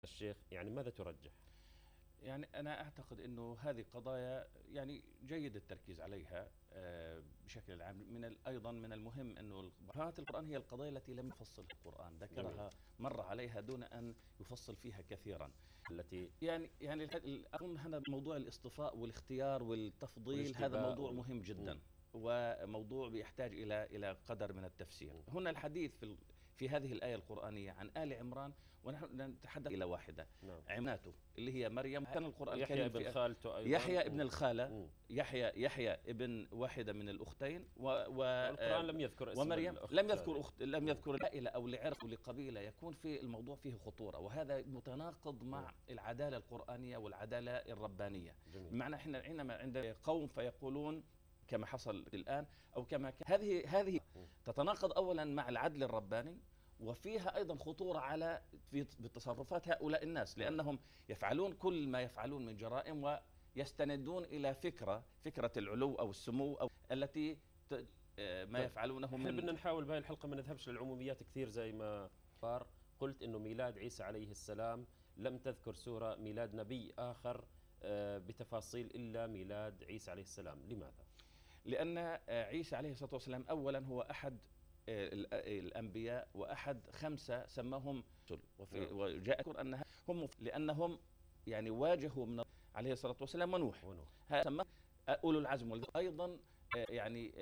الشيخ، يعني ماذا ترجح؟ يعني أنا أعتقد أنه هذه قضايا يعني جيد التركيز عليها بشكل عام. أيضا من المهم أنه قراءة القرآن هي القضايا التي لم يفصل القرآن، جميل. ذكرها مر عليها دون أن يفصل فيها كثيرا. التي يعني أظن هذا موضوع الاصطفاء والاختيار والتفضيل، هذا والاشتباء موضوع مهم جدا، وموضوع بيحتاج إلى قدر من التفسير. هنا الحديث في هذه الآية القرآنية عن آل عمران، ونحن نتحدث إلى واحدة، نعم. عماته اللي هي مريم. كان القرآن يحيى الكريم ابن خالته أيضا، يحيى ابن الخالة، يحيى ابن واحدة من الأختين، والقرآن لم يذكر اسم ومريم الأخت، لم يذكر لعائلة أو لعرق أو لقبيلة، يكون في الموضوع فيه خطورة، وهذا متناقض مع العدالة القرآنية والعدالة الربانية. بمعنى احنا حينما عند قوم فيقولون كما حصل الآن أو كما كان، هذه تتناقض أولا مع العدل الرباني، وفيها أيضا خطورة على بتصرفات هؤلاء الناس، لأنهم يفعلون كل ما يفعلون من جرائم ويستندون إلى فكرة العلو أو السمو أو التي ما يفعلونه احنا بدنا نحاول بهاي الحلقة ما نذهبش للعموميات كثير. زي ما قلت إنه ميلاد عيسى عليه السلام لم تذكر سورة ميلاد نبي آخر بتفاصيل إلا ميلاد عيسى عليه السلام. لماذا؟ لأن عيسى عليه الصلاة والسلام أولا هو أحد الأنبياء وأحد 5 سماهم وجاء يذكر أنها هم لأنهم يعني واجهوا من عليه الصلاة والسلام ونوح سماه أولو العزم، أيضا يعني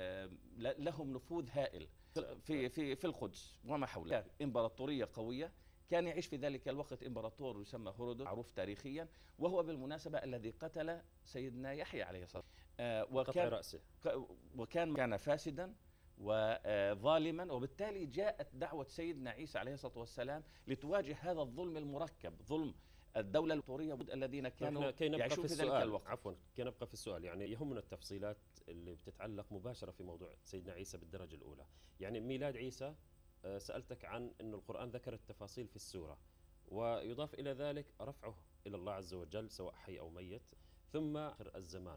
لهم نفوذ هائل في القدس وما حولها. إمبراطورية قوية. كان يعيش في ذلك الوقت إمبراطور يسمى هرودوت، معروف تاريخيا، وهو بالمناسبة الذي قتل سيدنا يحيى عليه الصلاة والسلام، وكان فاسدا وظالما، وبالتالي جاءت دعوة سيدنا عيسى عليه الصلاة والسلام لتواجه هذا الظلم المركب، ظلم الدولة الأموية الذين كانوا يعيشون في ذلك الوقت. عفوا، كي نبقى في السؤال، يعني يهمنا التفصيلات اللي بتتعلق مباشرة في موضوع سيدنا عيسى بالدرجة الأولى. يعني ميلاد عيسى سألتك عن أن القرآن ذكر التفاصيل في السورة، ويضاف إلى ذلك رفعه إلى الله عز وجل سواء حي أو ميت، ثم آخر الزمان.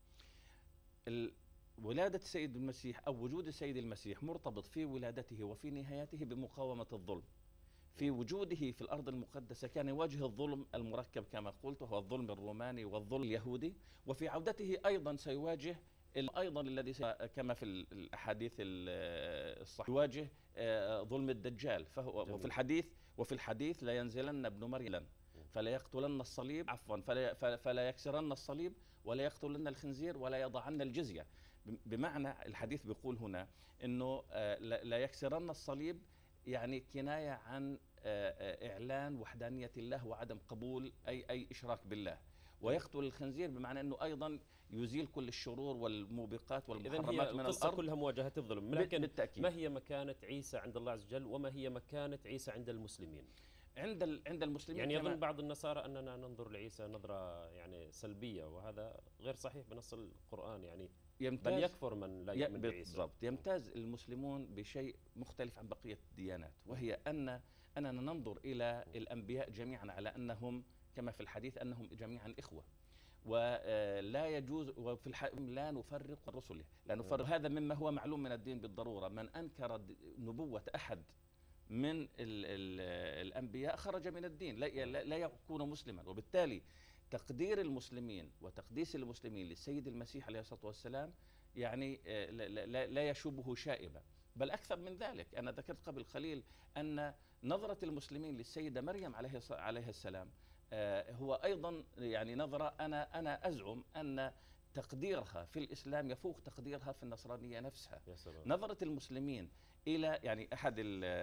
ولادة السيد المسيح أو وجود السيد المسيح مرتبط في ولادته وفي نهايته بمقاومة الظلم. في وجوده في الأرض المقدسة كان يواجه الظلم المركب كما قلت، وهو الظلم الروماني والظلم اليهودي، وفي عودته أيضا سيواجه أيضا الذي كما في الأحاديث الصحيحة يواجه ظلم الدجال. فهو وفي الحديث لا ينزلن ابن مريم فلا يقتلن الصليب، عفوا فلا يكسرن الصليب ولا يقتلن الخنزير ولا يضعن الجزية. بمعنى الحديث بيقول هنا انه لا يكسرن الصليب، يعني كناية عن اعلان وحدانية الله وعدم قبول اي اشراك بالله. ويقتل الخنزير بمعنى انه ايضا يزيل كل الشرور والموبقات والمحرمات من الارض. كلها مواجهة الظلم. لكن بالتأكيد. ما هي مكانة عيسى عند الله عز وجل، وما هي مكانة عيسى عند المسلمين؟ عند المسلمين يعني يظن بعض النصارى أننا ننظر لعيسى نظرة يعني سلبية، وهذا غير صحيح بنص القرآن. يعني بل يكفر من لا يؤمن بعيسى. بالضبط. يمتاز المسلمون بشيء مختلف عن بقية الديانات، وهي أننا ننظر إلى الأنبياء جميعا على أنهم كما في الحديث أنهم جميعا إخوة، ولا يجوز لا نفرق الرسل، لا نفرق. هذا مما هو معلوم من الدين بالضرورة. من أنكر نبوة أحد من الأنبياء خرج من الدين، لا يكون مسلما. وبالتالي تقدير المسلمين وتقديس المسلمين للسيد المسيح عليه الصلاة والسلام يعني لا يشوبه شائبة، بل أكثر من ذلك. أنا ذكرت قبل قليل أن نظرة المسلمين للسيدة مريم عليه السلام هو أيضا يعني نظرة أنا أزعم أن تقديرها في الإسلام يفوق تقديرها في النصرانية نفسها. نظرة المسلمين إلى يعني أحد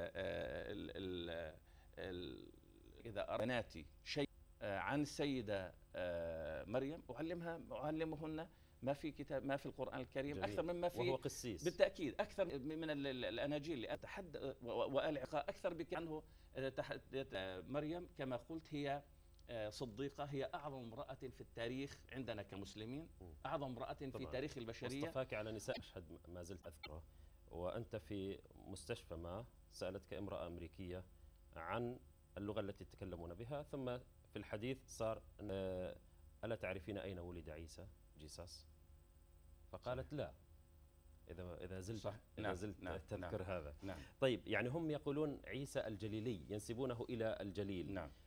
إذا أردناتي شيء عن السيدة مريم أعلمهن ما في كتاب، ما في القرآن الكريم. جميل. أكثر مما في، وهو قسيس بالتأكيد أكثر من الأناجيل اللي أتحدث وآل عقاء أكثر عنه. مريم كما قلت هي صديقة، هي أعظم امرأة في التاريخ عندنا كمسلمين، أعظم امرأة في تاريخ البشرية. واصطفاك على نساء. أشهد ما زلت أذكره وأنت في مستشفى ما سألتك امرأة أمريكية عن اللغة التي يتكلمون بها، ثم في الحديث صار ألا تعرفين أين ولد عيسى جيساس؟ فقالت صحيح. لا. إذا زلت تذكر. هذا. نعم. طيب، يعني هم يقولون عيسى الجليلي، ينسبونه إلى الجليل. نعم.